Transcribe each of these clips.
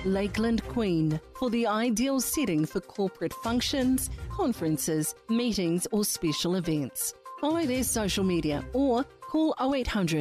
Lakeland Queen, for the ideal setting for corporate functions, conferences, meetings or special events. Follow their social media or call 0800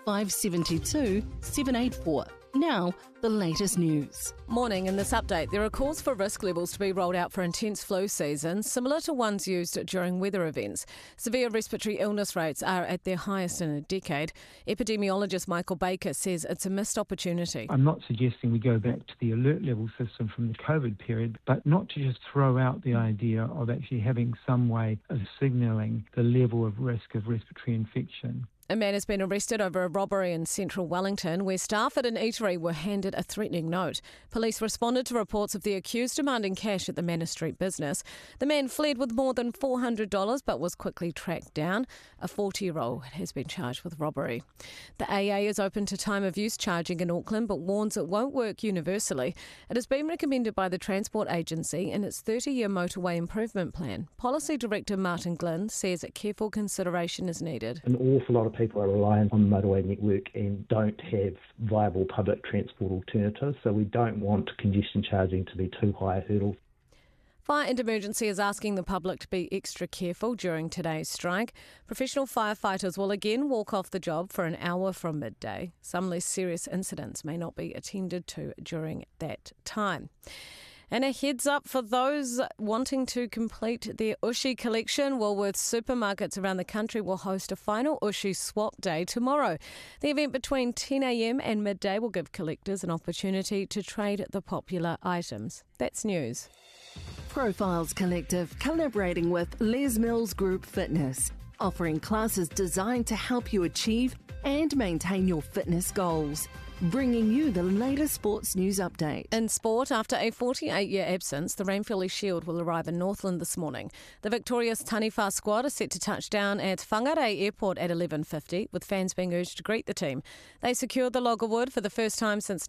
572 784. Now, the latest news. Morning. In this update, there are calls for risk levels to be rolled out for intense flu season, similar to ones used during weather events. Severe respiratory illness rates are at their highest in a decade. Epidemiologist Michael Baker says it's a missed opportunity. I'm not suggesting we go back to the alert level system from the COVID period, but not to just throw out the idea of actually having some way of signalling the level of risk of respiratory infection. A man has been arrested over a robbery in central Wellington where staff at an eatery were handed a threatening note. Police responded to reports of the accused demanding cash at the Manor Street business. The man fled with more than $400 but was quickly tracked down. A 40-year-old has been charged with robbery. The AA is open to time of use charging in Auckland but warns it won't work universally. It has been recommended by the Transport Agency in its 30-year motorway improvement plan. Policy Director Martin Glynn says careful consideration is needed. An awful lot of people are reliant on the motorway network and don't have viable public transport alternatives, so we don't want congestion charging to be too high a hurdle. Fire and Emergency is asking the public to be extra careful during today's strike. Professional firefighters will again walk off the job for an hour from midday. Some less serious incidents may not be attended to during that time. And a heads up for those wanting to complete their Ushi collection, Woolworths supermarkets around the country will host a final Ushi swap day tomorrow. The event between 10 a.m. and midday will give collectors an opportunity to trade the popular items. That's news. Profiles Collective collaborating with Les Mills Group Fitness, offering classes designed to help you achieve and maintain your fitness goals. Bringing you the latest sports news update. In sport, after a 48-year absence, the Rainfurly Shield will arrive in Northland this morning. The victorious Taniwha squad is set to touch down at Whangarei Airport at 11:50, with fans being urged to greet the team. They secured the log of wood for the first time since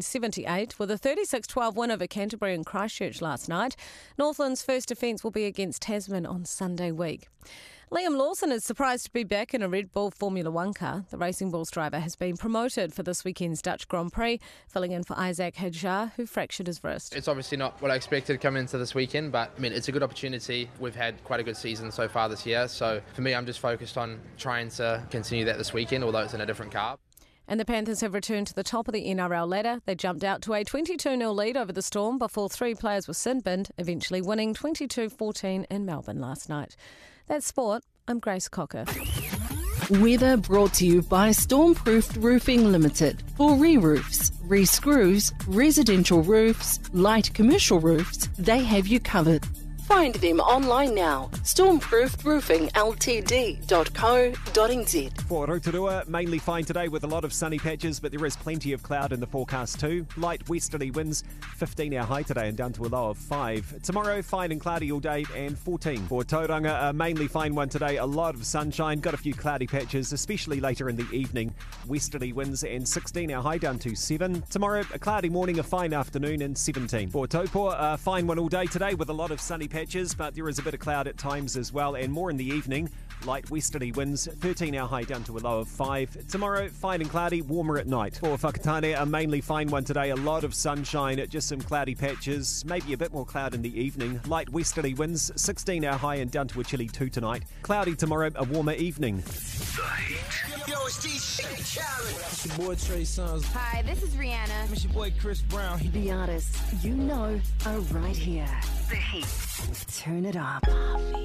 1978 with a 36-12 win over Canterbury and Christchurch last night. Northland's first defence will be against Tasman on Sunday week. Liam Lawson is surprised to be back in a Red Bull Formula One car. The Racing Bulls driver has been promoted for this weekend's Dutch Grand Prix, filling in for Isaac Hadjar, who fractured his wrist. It's obviously not what I expected coming into this weekend, but it's a good opportunity. We've had quite a good season so far this year, so for me, I'm just focused on trying to continue that this weekend, although it's in a different car. And the Panthers have returned to the top of the NRL ladder. They jumped out to a 22-0 lead over the Storm before three players were sin-binned, eventually winning 22-14 in Melbourne last night. That's sport. I'm Grace Cocker. Weather brought to you by Stormproofed Roofing Limited. For re-roofs, re-screws, residential roofs, light commercial roofs, they have you covered. Find them online now. Stormproofedroofingltd.co.nz. For Rotorua, mainly fine today with a lot of sunny patches, but there is plenty of cloud in the forecast too. Light westerly winds, 15 our high today and down to a low of 5. Tomorrow, fine and cloudy all day and 14. For Tauranga, a mainly fine one today, a lot of sunshine, got a few cloudy patches, especially later in the evening. Westerly winds and 16 our high down to 7. Tomorrow, a cloudy morning, a fine afternoon and 17. For Taupo, a fine one all day today with a lot of sunny patches, but there is a bit of cloud at times as well, and more in the evening. Light westerly winds, 13 our high down to a low of 5. Tomorrow, fine and cloudy, warmer at night. For Whakatane, a mainly fine one today, a lot of sunshine, just some cloudy patches, maybe a bit more cloud in the evening. Light westerly winds, 16 our high and down to a chilly 2 tonight. Cloudy tomorrow, a warmer evening. Yo, it's DJ Khaled. It's your boy Trey Songz. Hi, this is Rihanna. It's your boy Chris Brown. The artists you know are right here. The Heat. Turn it up.